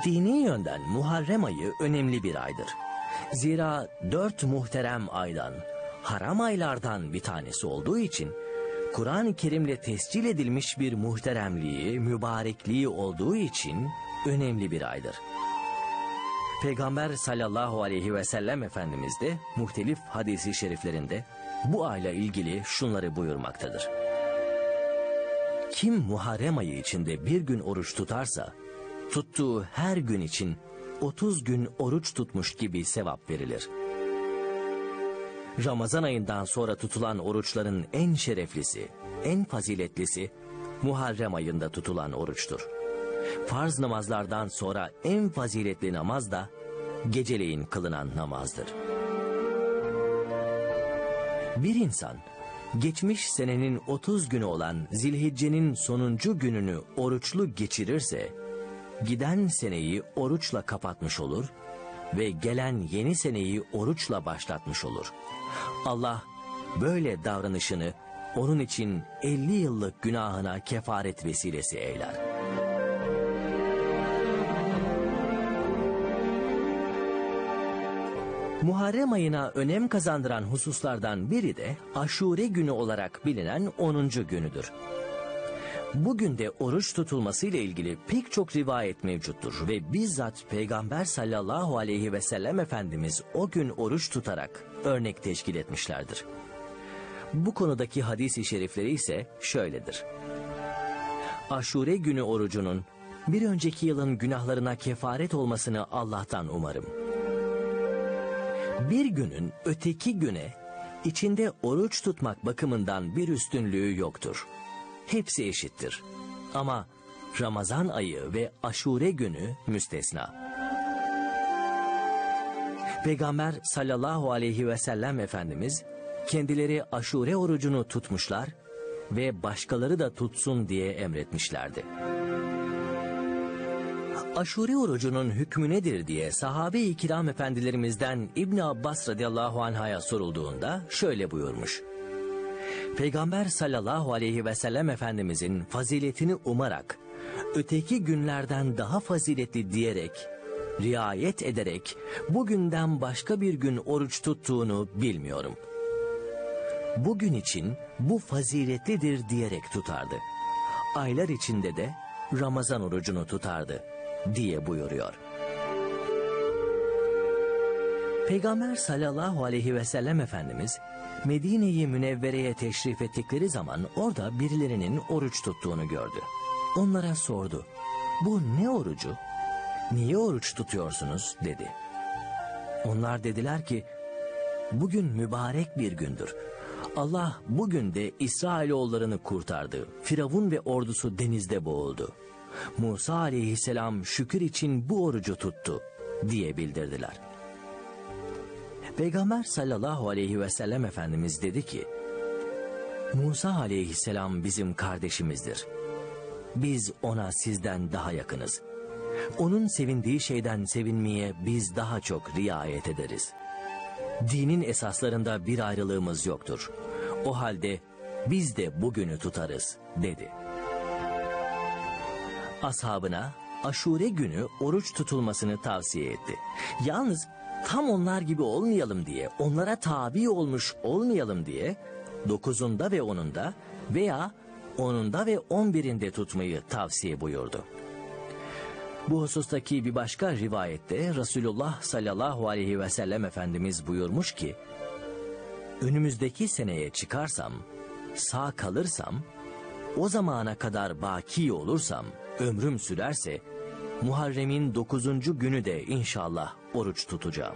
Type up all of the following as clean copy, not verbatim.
Dini yönden Muharrem ayı önemli bir aydır. Zira 4 muhterem aydan, haram aylardan bir tanesi olduğu için Kur'an-ı Kerim'le tescil edilmiş bir muhteremliği, mübarekliği olduğu için önemli bir aydır. Peygamber sallallahu aleyhi ve sellem Efendimiz de muhtelif hadisi şeriflerinde bu ayla ilgili şunları buyurmaktadır. Kim Muharrem ayı içinde bir gün oruç tutarsa, tuttuğu her gün için 30 gün oruç tutmuş gibi sevap verilir. Ramazan ayından sonra tutulan oruçların en şereflisi, en faziletlisi Muharrem ayında tutulan oruçtur. Farz namazlardan sonra en faziletli namaz da geceleyin kılınan namazdır. Bir insan geçmiş senenin 30 günü olan Zilhicce'nin sonuncu gününü oruçlu geçirirse, giden seneyi oruçla kapatmış olur ve gelen yeni seneyi oruçla başlatmış olur. Allah böyle davranışını onun için 50 yıllık günahına kefaret vesilesi eyler. Muharrem ayına önem kazandıran hususlardan biri de Aşure günü olarak bilinen 10. günüdür. Bugün de oruç tutulmasıyla ilgili pek çok rivayet mevcuttur ve bizzat Peygamber sallallahu aleyhi ve sellem Efendimiz o gün oruç tutarak örnek teşkil etmişlerdir. Bu konudaki hadis-i şerifleri ise şöyledir. Aşure günü orucunun bir önceki yılın günahlarına kefaret olmasını Allah'tan umarım. Bir günün öteki güne içinde oruç tutmak bakımından bir üstünlüğü yoktur. Hepsi eşittir. Ama Ramazan ayı ve Aşure günü müstesna. Peygamber sallallahu aleyhi ve sellem Efendimiz kendileri Aşure orucunu tutmuşlar ve başkaları da tutsun diye emretmişlerdi. Aşure orucunun hükmü nedir diye sahabe-i kiram efendilerimizden İbn Abbas radıyallahu anh'a sorulduğunda şöyle buyurmuş. Peygamber sallallahu aleyhi ve sellem Efendimizin faziletini umarak, öteki günlerden daha faziletli diyerek, riayet ederek bugünden başka bir gün oruç tuttuğunu bilmiyorum. Bugün için bu faziletlidir diyerek tutardı. Aylar içinde de Ramazan orucunu tutardı diye buyuruyor. Peygamber sallallahu aleyhi ve sellem Efendimiz Medine-i Münevvere'ye teşrif ettikleri zaman orada birilerinin oruç tuttuğunu gördü. Onlara sordu. Bu ne orucu? Niye oruç tutuyorsunuz dedi. Onlar dediler ki bugün mübarek bir gündür. Allah bugün de İsrailoğullarını kurtardı. Firavun ve ordusu denizde boğuldu. Musa aleyhisselam şükür için bu orucu tuttu diye bildirdiler. Peygamber sallallahu aleyhi ve sellem Efendimiz dedi ki, Musa aleyhisselam bizim kardeşimizdir. Biz ona sizden daha yakınız. Onun sevindiği şeyden sevinmeye biz daha çok riayet ederiz. Dinin esaslarında bir ayrılığımız yoktur. O halde biz de bugünü tutarız dedi. Ashabına Aşure günü oruç tutulmasını tavsiye etti. Yalnız tam onlar gibi olmayalım diye, onlara tabi olmuş olmayalım diye 9'unda ve 10'unda veya 10'unda ve 11'inde tutmayı tavsiye buyurdu. Bu husustaki bir başka rivayette Resulullah sallallahu aleyhi ve sellem Efendimiz buyurmuş ki, önümüzdeki seneye çıkarsam, sağ kalırsam, o zamana kadar baki olursam, ömrüm sürerse, Muharrem'in 9. günü de inşallah oruç tutacağım.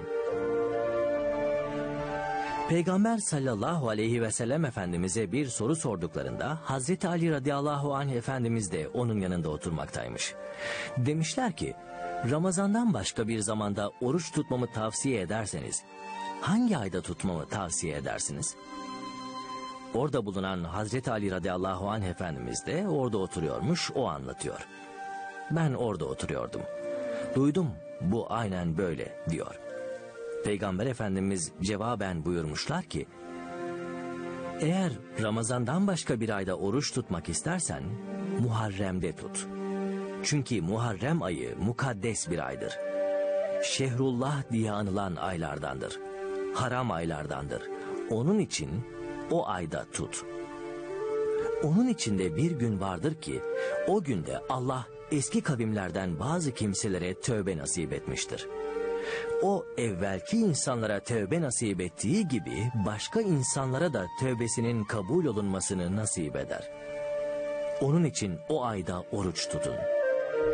Peygamber sallallahu aleyhi ve sellem Efendimiz'e bir soru sorduklarında Hazreti Ali radıyallahu anh Efendimiz de onun yanında oturmaktaymış. Demişler ki, Ramazan'dan başka bir zamanda oruç tutmamı tavsiye ederseniz, hangi ayda tutmamı tavsiye edersiniz? Orada bulunan Hazreti Ali radıyallahu anh Efendimiz de orada oturuyormuş, o anlatıyor. Ben orada oturuyordum. Duydum, bu aynen böyle diyor. Peygamber Efendimiz cevaben buyurmuşlar ki, eğer Ramazan'dan başka bir ayda oruç tutmak istersen, Muharrem'de tut. Çünkü Muharrem ayı mukaddes bir aydır. Şehrullah diye anılan aylardandır. Haram aylardandır. Onun için o ayda tut. Onun içinde bir gün vardır ki o günde Allah eski kavimlerden bazı kimselere tövbe nasip etmiştir. O evvelki insanlara tövbe nasip ettiği gibi başka insanlara da tövbesinin kabul olunmasını nasip eder. Onun için o ayda oruç tutun.